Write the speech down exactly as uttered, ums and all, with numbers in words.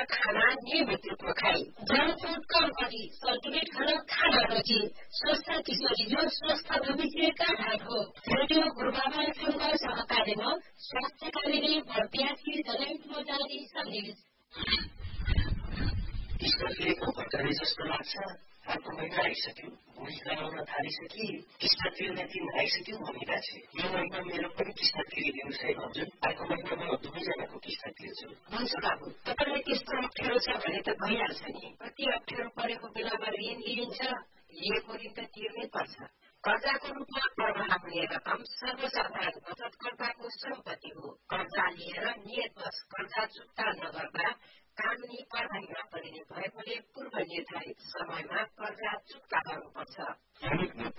खाना नियमित रूपमा खाए। जंक फूड कम गरी सन्तुलित खाना खाना रोजी। स्वस्थ किशोरी जो स्वस्थ भविष्य का आधार हो। रेडियो पूर्वामा एफएमका सहकार्यमा स्वास्थ्यकर्मीले अभ्यासी जनहितमा जारी सन्देश। किस्मतको भर्खरै जस्तो लाग्छ। अर्को महिना आइसक्यो, बुढी गराउन थालिसके, किस्मत तिर्ने दिन आइसक्यो भनिरहेको छु। यो महिना मेरो पनि किस्मत तिरिदिनुहोस् है भन्छु। अर्को महिनामा दुवैजनाको किस्मत तिर्छु। हुन्छ बाबु, तपाईँलाई त्यस्तो अप्ठ्यारो छ भने त भइहाल्छ नि। कति अप्ठ्यारो परेको बेलामा ऋण लिइन्छ, लिएको ऋण त तिर्नै पर्छ। कर्जाको रूपमा प्रवाह हुने रकम सर्वसाधारण बचतकर्ताको सम्पत्ति हो। कर्जा लिएर नियतवश कर्जा चुक्ता नगर्दा कानूनी कारबाहीमा परिने भएकोले पूर्व निर्धारित समयमा कर्जा चुक्ता गर्नुपर्छ।